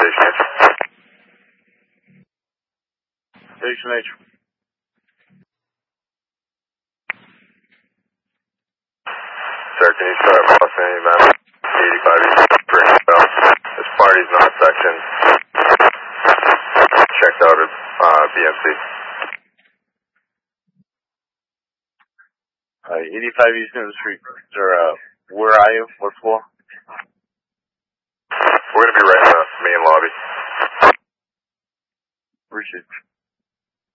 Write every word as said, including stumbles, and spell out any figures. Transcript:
Station H. Station H. Sir, can you start Boston Map eighty-five East Bridge Bell? This party's not sectioned. Checked out at uh, B M C. Uh, eighty-five East Newton Street. Sir, uh, where are you? What floor? We're going to be right in the main lobby. Appreciate it.